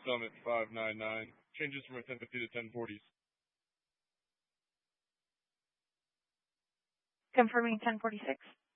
Summit 599. Changes from 1050 to 1040s. Confirming 1046.